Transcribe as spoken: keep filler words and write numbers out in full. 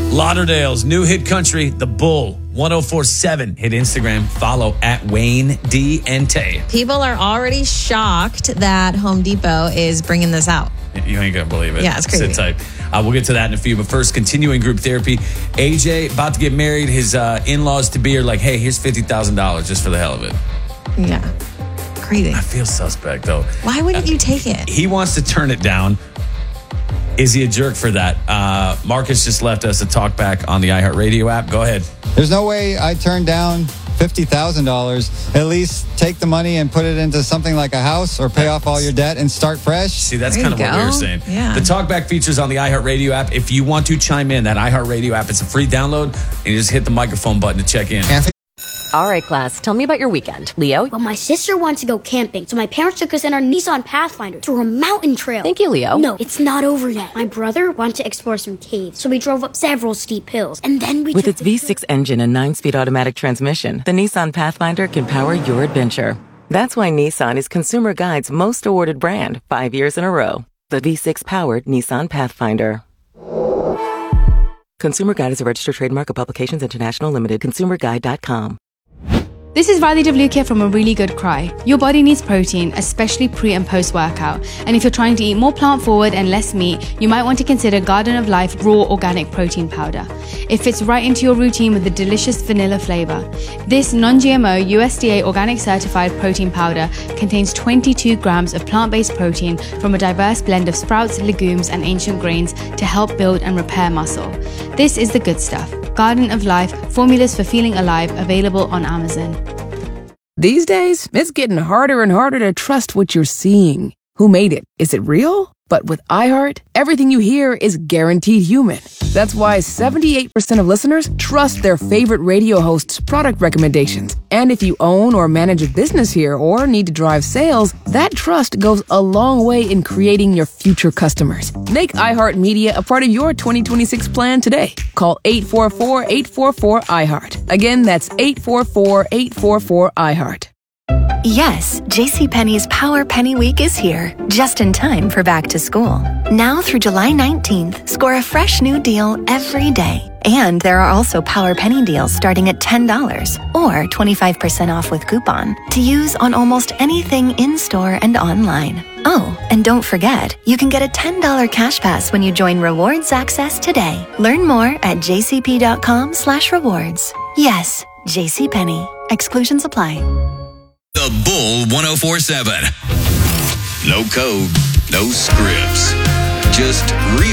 Lauderdale's new hit country, The Bull, one oh four point seven. Hit Instagram, follow at Wayne D. Ente. People are already shocked that Home Depot is bringing this out. You ain't gonna believe it. Yeah, it's crazy. Sit tight. Uh, we'll get to that in a few. But first, continuing group therapy. A J, about to get married. His uh, in-laws to be are like, hey, here's fifty thousand dollars just for the hell of it. Yeah. Crazy. I feel suspect, though. Why wouldn't you take it? He wants to turn it down. Is he a jerk for that? Uh, Marcus just left us a talk back on the iHeartRadio app. Go ahead. There's no way I turn down fifty thousand dollars. At least take the money and put it into something like a house or pay off all your debt and start fresh. See, that's There kind of you what we go. were saying. Yeah. The talkback features on the iHeartRadio app. If you want to chime in, that iHeartRadio app, it's a free download, and you just hit the microphone button to check in. All right, class, tell me about your weekend. Leo? Well, my sister wanted to go camping, so my parents took us in our Nissan Pathfinder to a mountain trail. Thank you, Leo. No, it's not over yet. My brother wanted to explore some caves, so we drove up several steep hills, and then we With took its the- V six engine and nine-speed automatic transmission, the Nissan Pathfinder can power your adventure. That's why Nissan is Consumer Guide's most awarded brand, five years in a row. The V six-powered Nissan Pathfinder. Consumer Guide is a registered trademark of Publications International Limited. consumer guide dot com. This is Riley DeVlucchia from A Really Good Cry. Your body needs protein, especially pre and post workout. And if you're trying to eat more plant forward and less meat, you might want to consider Garden of Life Raw Organic Protein Powder. It fits right into your routine with a delicious vanilla flavor. This non-G M O U S D A organic certified protein powder contains twenty-two grams of plant-based protein from a diverse blend of sprouts, legumes, and ancient grains to help build and repair muscle. This is the good stuff. Garden of Life, formulas for feeling alive, available on Amazon. These days, it's getting harder and harder to trust what you're seeing. Who made it? Is it real? But with iHeart, everything you hear is guaranteed human. That's why seventy-eight percent of listeners trust their favorite radio host's product recommendations. And if you own or manage a business here or need to drive sales, that trust goes a long way in creating your future customers. Make iHeartMedia a part of your twenty twenty-six plan today. Call eight four four, eight four four, iHeart. Again, that's eight four four, eight four four, iHeart. Yes, JCPenney's Power Penny Week is here, just in time for back to school. Now through July nineteenth, score a fresh new deal every day. And there are also Power Penny deals starting at ten dollars or twenty-five percent off with coupon to use on almost anything in-store and online. Oh, and don't forget, you can get a ten dollars cash pass when you join Rewards Access today. Learn more at jcp.com slash rewards. Yes, JCPenney. Exclusions apply. The Bull one oh four point seven. No code, no scripts. Just real.